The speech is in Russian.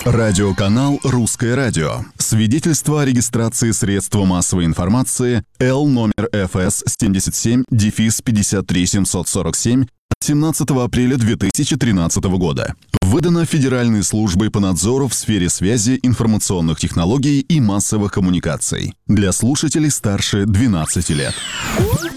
Радиоканал «Русское радио». Свидетельство о регистрации средства массовой информации Л номер ФС 77-53747 17 апреля 2013 года. Выдано Федеральной службой по надзору в сфере связи, информационных технологий и массовых коммуникаций. Для слушателей старше 12 лет.